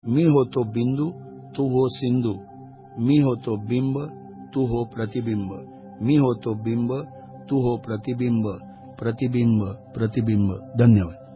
मी होतो बिंदू, तू हो सिंधू. मी होतो बिंब, तू हो प्रतिबिंब. मी होतो बिंब, तू हो प्रतिबिंब. प्रतिबिंब प्रतिबिंब. धन्यवाद.